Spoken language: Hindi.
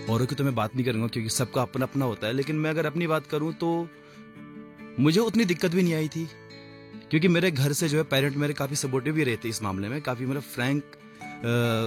औरों की तो मैं बात नहीं करूँगा क्योंकि सबका अपना अपना होता है, लेकिन मैं अगर अपनी बात करूँ तो मुझे उतनी दिक्कत भी नहीं आई थी, क्योंकि मेरे घर से जो है पेरेंट मेरे काफ़ी सपोर्टिव भी रहते इस मामले में, काफ़ी मतलब फ्रैंक